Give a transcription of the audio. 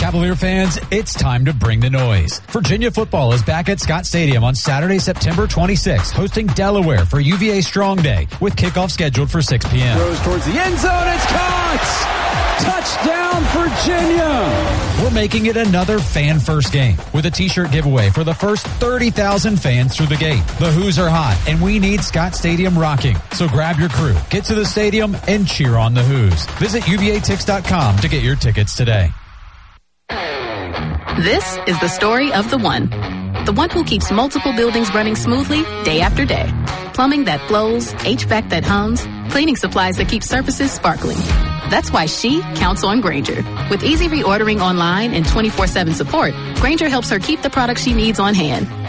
Cavalier fans, it's time to bring the noise. Virginia football is back at Scott Stadium on Saturday, September 26th, hosting Delaware for UVA Strong Day, with kickoff scheduled for 6 p.m. Goes towards the end zone. It's caught! Touchdown, Virginia! We're making it another fan-first game with a t-shirt giveaway for the first 30,000 fans through the gate. The Who's are hot, and we need Scott Stadium rocking. So grab your crew, get to the stadium, and cheer on the Who's. Visit UVATix.com to get your tickets today. This is the story of the one who keeps multiple buildings running smoothly day after day. Plumbing that flows, HVAC that hums, cleaning supplies that keep surfaces sparkling. That's why she counts on Grainger. With easy reordering online and 24/7 support, Grainger helps her keep the products she needs on hand